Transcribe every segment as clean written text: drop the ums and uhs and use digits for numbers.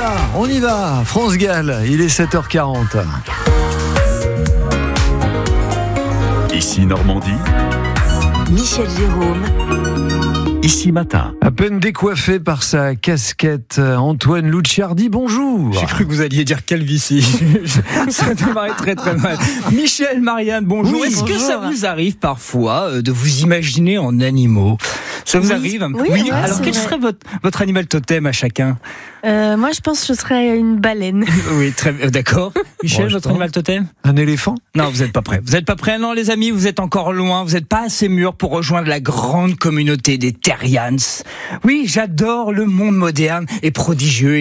on y va. France Gall, il est 7h40. Ici Normandie. Michel Jérôme. Ici Matin. À peine décoiffé par sa casquette, Antoine Lucciardi, bonjour. J'ai cru que vous alliez dire calvitie. Ça démarrait très très mal. Michel, Marianne, bonjour. Oui, Est-ce que bonjour. ça vous arrive parfois de vous imaginer en animaux ? Ça vous arrive ? Oui, ouais, Alors c'est quel vrai. serait votre animal totem à chacun ? Moi, je pense que je serais une baleine. Oui, très d'accord. Michel, Bon, je votre pense. animal totem ? Un éléphant ? Non, vous n'êtes pas prêts. Vous n'êtes pas prêts, non, les amis, vous êtes encore loin. Vous n'êtes pas assez mûrs pour rejoindre la grande communauté des Terrians. Oui, j'adore le monde moderne et prodigieux.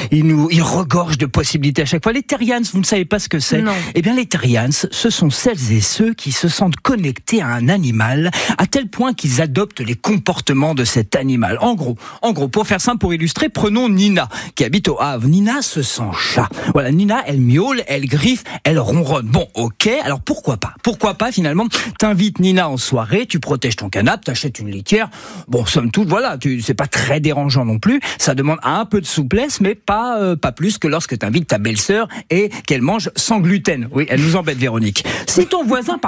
Il regorge de possibilités à chaque fois. Les Terrians, vous ne savez pas ce que c'est ? Non. Eh bien, les Terrians, ce sont celles et ceux qui se sentent connectés à un animal à tel point qu'ils adoptent les comportements de cet animal. En gros, pour faire simple, pour illustrer, prenons Nina, qui habite au Havre. Nina se sent chat. Voilà, Nina, elle miaule, elle griffe, elle ronronne. Bon, ok, alors pourquoi pas ? Pourquoi pas, finalement, t'invites Nina en soirée, tu protèges ton canapé, t'achètes une litière. Bon, somme toute, voilà, c'est pas très dérangeant non plus. Ça demande un peu de souplesse, mais pas plus que lorsque t'invites ta belle-sœur et qu'elle mange sans gluten. Oui, elle nous embête, Véronique. Si ton voisin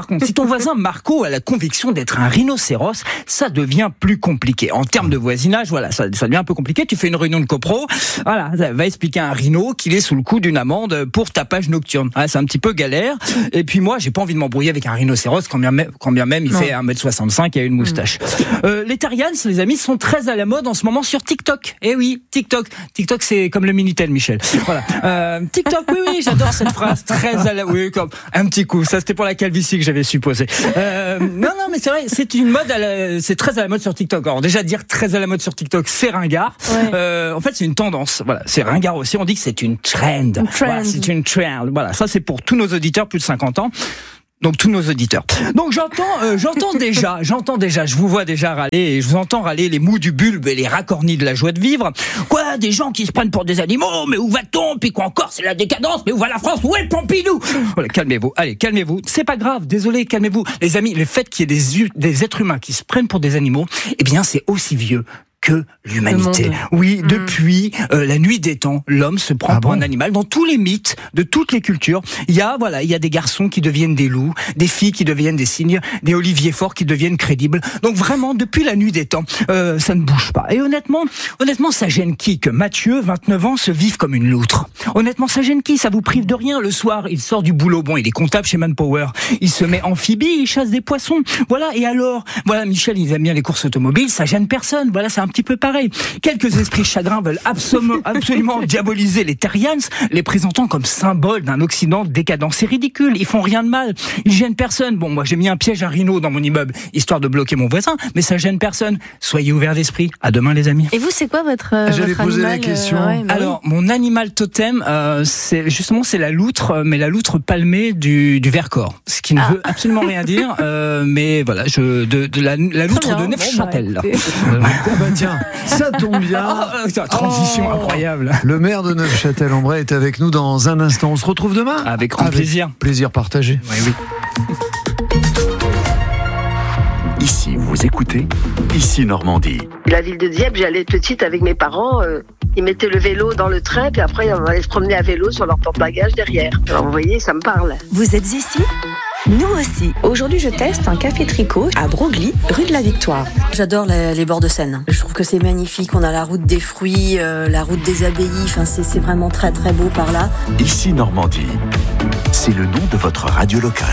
Marco a la conviction d'être un rhinocéros, ça devient plus compliqué. En termes de voisinage, voilà, ça devient un peu compliqué. Tu fais une réunion de copro, voilà, ça va expliquer à un rhino qu'il est sous le coup d'une amende pour tapage nocturne. Ah, c'est un petit peu galère. Et puis moi, j'ai pas envie de m'embrouiller avec un rhinocéros quand bien même il fait 1m65 et a une moustache. Les Terrians, les amis, sont très à la mode en ce moment sur TikTok. Eh oui, TikTok, c'est comme le Minitel, Michel. Voilà. TikTok, oui, j'adore cette phrase. Très à la, oui, comme un petit coup. Ça, c'était pour la calvitie que j'avais supposé. Non, mais c'est vrai, c'est une mode c'est très à la mode sur TikTok. Alors déjà, dire très à la mode sur TikTok, c'est ringard. Ouais. En fait, c'est une tendance. Voilà, c'est ringard aussi. On dit que c'est une trend. Voilà, c'est une trend. Voilà, ça, c'est pour tous nos auditeurs plus de 50 ans. Donc tous nos auditeurs. Donc j'entends déjà, je vous vois déjà râler et je vous entends râler les mous du bulbe et les racornis de la joie de vivre. Quoi, des gens qui se prennent pour des animaux, mais où va-t-on ? Puis quoi encore, c'est la décadence, mais où va la France ? Où est Pompidou ? Voilà, calmez-vous, allez, calmez-vous. C'est pas grave, désolé, calmez-vous. Les amis, le fait qu'il y ait des êtres humains qui se prennent pour des animaux, eh bien c'est aussi vieux que l'humanité. Oui, depuis la nuit des temps, l'homme se prend pour un animal. Dans tous les mythes, de toutes les cultures, il y a des garçons qui deviennent des loups, des filles qui deviennent des cygnes, des oliviers forts qui deviennent crédibles. Donc vraiment, depuis la nuit des temps, ça ne bouge pas. Et honnêtement, ça gêne qui que Mathieu, 29 ans, se vive comme une loutre ? Honnêtement, ça gêne qui ? Ça vous prive de rien. Le soir, il sort du boulot. Bon, il est comptable chez Manpower. Il se met amphibie, il chasse des poissons. Voilà, et alors ? Voilà, Michel, il aime bien les courses automobiles, ça gêne personne. Voilà, c'est un petit peu pareil. Quelques esprits chagrins veulent absolument diaboliser les Terrians, les présentant comme symbole d'un Occident décadent. C'est ridicule, ils font rien de mal, ils gênent personne. Bon, moi j'ai mis un piège à rhino dans mon immeuble, histoire de bloquer mon voisin, mais ça gêne personne. Soyez ouverts d'esprit. À demain les amis. Et vous, c'est quoi votre J'allais votre poser la animal, question. Alors, mon animal totem, c'est la loutre, mais la loutre palmée du Vercors. Ce qui ne veut absolument rien dire, mais voilà, la loutre de Neufchâtel. Bah tiens, ça tombe bien. Transition incroyable. Le maire de Neufchâtel-en-Bray est avec nous dans un instant. On se retrouve demain ? Avec grand plaisir. Plaisir partagé. Oui. Ici, vous écoutez Ici Normandie. La ville de Dieppe, j'allais petite avec mes parents. Ils mettaient le vélo dans le train, puis après, on allait se promener à vélo sur leur porte-bagages derrière. Alors, vous voyez, ça me parle. Vous êtes ici ? Nous aussi. Aujourd'hui, je teste un café tricot à Broglie, rue de la Victoire. J'adore les bords de Seine. Je trouve que c'est magnifique. On a la route des fruits, la route des abbayes. Enfin, c'est vraiment très très beau par là. Ici Normandie. C'est le nom de votre radio locale.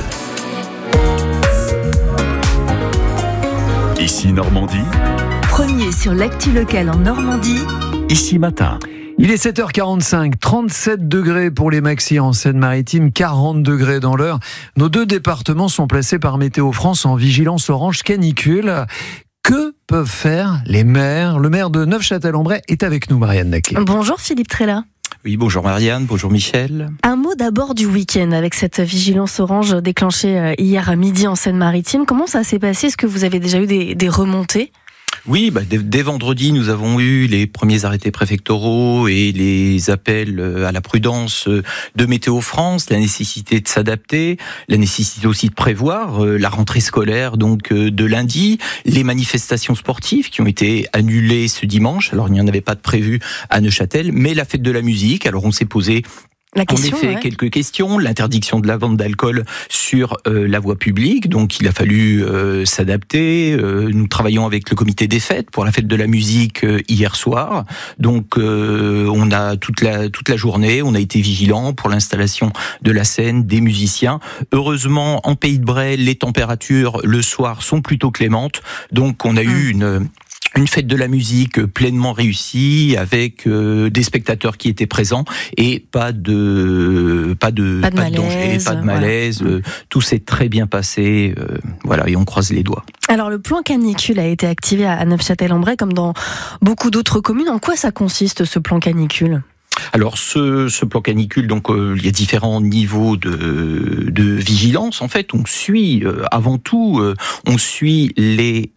Ici Normandie. Premier sur l'actu locale en Normandie. Ici Matin. Il est 7h45, 37 degrés pour les maxi en Seine-Maritime, 40 degrés dans l'heure. Nos deux départements sont placés par Météo France en vigilance orange canicule. Que peuvent faire les maires ? Le maire de Neufchâtel-en-Bray est avec nous, Marianne Naquet. Bonjour Philippe Trella. Oui, bonjour Marianne, bonjour Michel. Un mot d'abord du week-end avec cette vigilance orange déclenchée hier à midi en Seine-Maritime. Comment ça s'est passé ? Est-ce que vous avez déjà eu des remontées ? Oui, dès vendredi, nous avons eu les premiers arrêtés préfectoraux et les appels à la prudence de Météo France, la nécessité de s'adapter, la nécessité aussi de prévoir la rentrée scolaire donc de lundi, les manifestations sportives qui ont été annulées ce dimanche. Alors il n'y en avait pas de prévu à Neuchâtel, mais la fête de la musique. Alors on s'est posé quelques questions. L'interdiction de la vente d'alcool sur la voie publique, donc il a fallu s'adapter. Nous travaillons avec le comité des fêtes pour la fête de la musique hier soir. Donc on a toute la journée, on a été vigilants pour l'installation de la scène, des musiciens. Heureusement, en Pays de Bray, les températures le soir sont plutôt clémentes. Donc on a eu une fête de la musique pleinement réussie avec des spectateurs qui étaient présents et pas de danger, pas de malaise. Tout s'est très bien passé. Voilà, et on croise les doigts. Alors le plan canicule a été activé à Neufchâtel-en-Bray comme dans beaucoup d'autres communes. En quoi ça consiste ce plan canicule ? Alors ce plan canicule, donc il y a différents niveaux de vigilance. En fait, on suit avant tout, on suit les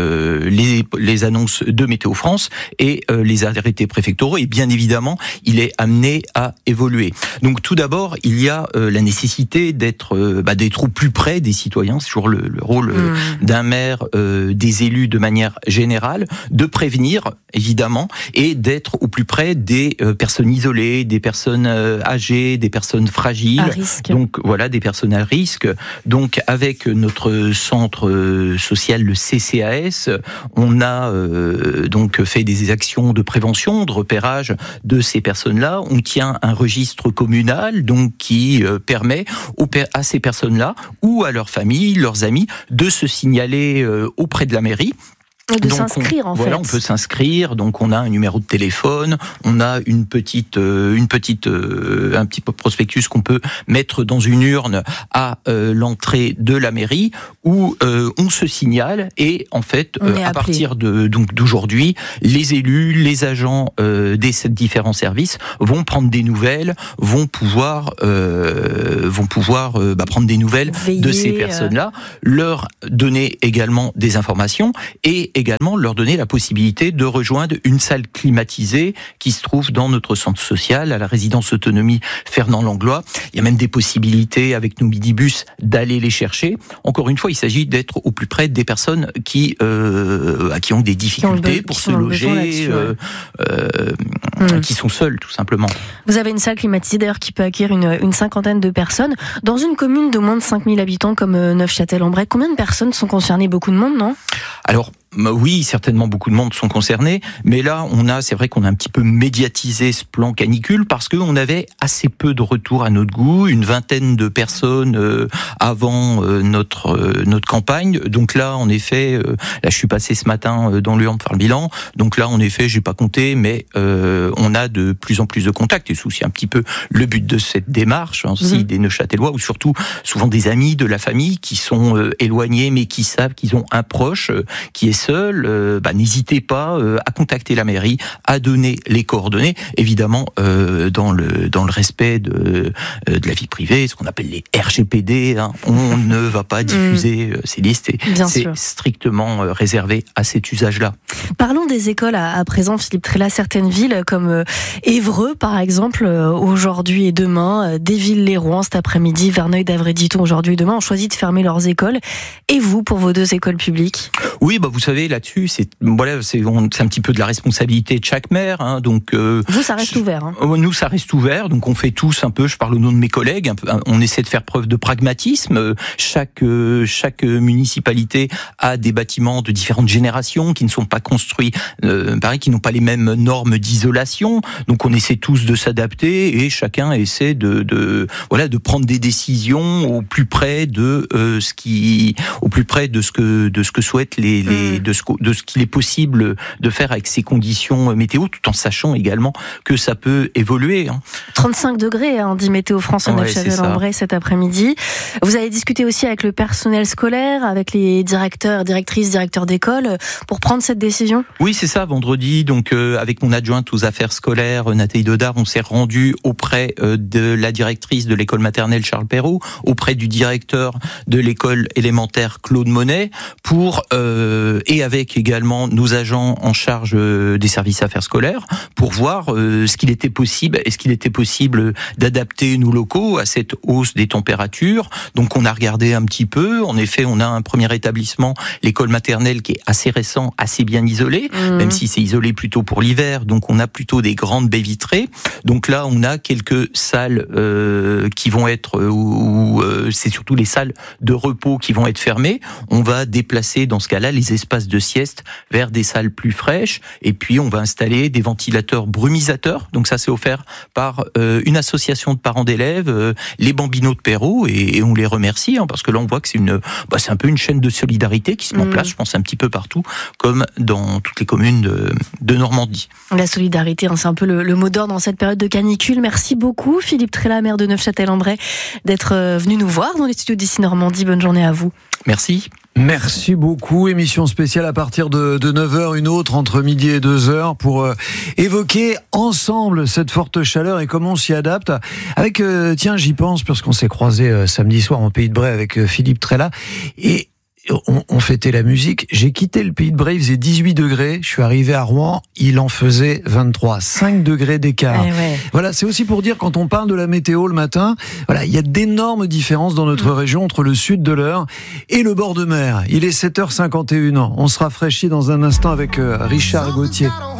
annonces de Météo France et les arrêtés préfectoraux. Et bien évidemment, il est amené à évoluer. Donc tout d'abord, il y a la nécessité d'être au plus près des citoyens. C'est toujours le rôle d'un maire, des élus de manière générale, de prévenir évidemment et d'être au plus près des personnes isolées, des personnes âgées, des personnes fragiles, donc voilà, des personnes à risque. Donc avec notre centre social, le CCAS, on a donc fait des actions de prévention, de repérage de ces personnes-là. On tient un registre communal donc qui permet à ces personnes-là ou à leurs familles, leurs amis, de se signaler auprès de la mairie. De s'inscrire en fait. Voilà, on peut s'inscrire. Donc on a un numéro de téléphone, on a un petit prospectus qu'on peut mettre dans une urne à l'entrée de la mairie où on se signale et en fait à partir d'aujourd'hui, les élus, les agents des différents services vont prendre des nouvelles, vont pouvoir prendre des nouvelles de ces personnes-là, leur donner également des informations et également leur donner la possibilité de rejoindre une salle climatisée qui se trouve dans notre centre social, à la résidence autonomie Fernand Langlois. Il y a même des possibilités avec nos minibus d'aller les chercher. Encore une fois, il s'agit d'être au plus près des personnes qui ont des difficultés pour se loger, qui sont seules tout simplement. Vous avez une salle climatisée d'ailleurs qui peut accueillir une cinquantaine de personnes. Dans une commune de moins de 5000 habitants comme Neufchâtel-en-Bray, combien de personnes sont concernées ? Beaucoup de monde, non ? Alors, oui, certainement beaucoup de monde sont concernés, mais là, c'est vrai qu'on a un petit peu médiatisé ce plan canicule parce qu'on avait assez peu de retours à notre goût, une vingtaine de personnes avant notre campagne. Donc là, en effet, là, je suis passé ce matin dans l'urne faire le bilan. Donc là, en effet, j'ai pas compté, mais on a de plus en plus de contacts. Et c'est aussi un petit peu le but de cette démarche, aussi des Neuchâtelois, ou surtout souvent des amis de la famille qui sont éloignés, mais qui savent qu'ils ont un proche qui est seul, n'hésitez pas à contacter la mairie, à donner les coordonnées, évidemment dans le respect de la vie privée, ce qu'on appelle les RGPD. On ne va pas diffuser ces listes et c'est strictement réservé à cet usage-là. Parlons des écoles à présent, Philippe Trélat. Certaines villes comme Évreux, par exemple, aujourd'hui et demain, Déville-les-Rouen cet après-midi, Verneuil-d'Avray-Diton aujourd'hui et demain, ont choisi de fermer leurs écoles. Et vous, pour vos 2 écoles publiques ? Oui, vous savez, là-dessus, c'est un petit peu de la responsabilité de chaque maire. Donc, vous, ça reste ouvert. Nous, ça reste ouvert. Donc, on fait tous un peu, je parle au nom de mes collègues, on essaie de faire preuve de pragmatisme. Chaque municipalité a des bâtiments de différentes générations qui ne sont pas construits, qui n'ont pas les mêmes normes d'isolation. Donc, on essaie tous de s'adapter et chacun essaie de prendre des décisions au plus près de ce que souhaitent de ce qu'il est possible de faire avec ces conditions météo, tout en sachant également que ça peut évoluer. 35 degrés, dit Météo France à Neufchâtel-en-Bray cet après-midi. Vous avez discuté aussi avec le personnel scolaire, avec les directeurs d'école, pour prendre cette décision ? Oui, c'est ça, vendredi, donc avec mon adjointe aux affaires scolaires, Nathalie Dodard, on s'est rendu auprès de la directrice de l'école maternelle Charles Perrault, auprès du directeur de l'école élémentaire Claude Monet, pour et avec également nos agents en charge des services affaires scolaires pour voir ce qu'il était possible. Est-ce qu'il était possible d'adapter nos locaux à cette hausse des températures? Donc on a regardé un petit peu. En effet, on a un premier établissement, l'école maternelle, qui est assez récent, assez bien isolé, même si c'est isolé plutôt pour l'hiver. Donc on a plutôt des grandes baies vitrées. Donc là, on a quelques salles qui vont être, c'est surtout les salles de repos qui vont être fermées. On va déplacer dans ce cas-là les espaces de sieste vers des salles plus fraîches. Et puis on va installer des ventilateurs brumisateurs. Donc ça, c'est offert par une association de parents d'élèves, les Bambinos de Perrault, et on les remercie parce que là, on voit que c'est un peu une chaîne de solidarité qui se met en place, je pense, un petit peu partout, comme dans toutes les communes de Normandie. La solidarité, c'est un peu le mot d'ordre dans cette période de canicule. Merci beaucoup, Philippe Trélat, maire de Neufchâtel-en-Bray, d'être venu nous voir dans les studios d'ici Normandie. Bonne journée à vous. Merci. Merci beaucoup. Émission spéciale à partir de 9h, une autre entre midi et 2h pour évoquer ensemble cette forte chaleur et comment on s'y adapte. Avec, tiens, j'y pense parce qu'on s'est croisés samedi soir en Pays de Bray avec Philippe Trélat et on fêtait la musique. J'ai quitté le Pays de Bray, il faisait 18 degrés. Je suis arrivé à Rouen, il en faisait 23. 5 degrés d'écart. Ouais. Voilà, c'est aussi pour dire, quand on parle de la météo le matin, voilà, il y a d'énormes différences dans notre région entre le sud de l'Eure et le bord de mer. Il est 7h51. On se rafraîchit dans un instant avec Richard Gauthier.